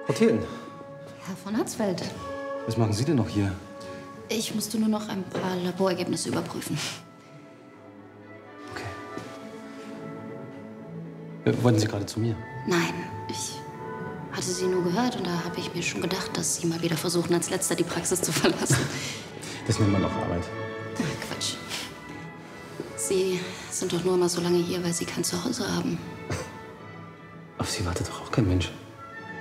Frau Thelen. Herr von Hatzfeld. Was machen Sie denn noch hier? Ich musste nur noch ein paar Laborergebnisse überprüfen. Okay. Wollten Sie gerade zu mir? Nein, ich hatte Sie nur gehört und da habe ich mir schon gedacht, dass Sie mal wieder versuchen, als Letzter die Praxis zu verlassen. Das nennt man auch Arbeit. Ach, Quatsch. Sie sind doch nur immer so lange hier, weil Sie kein Zuhause haben. Auf Sie wartet doch auch kein Mensch.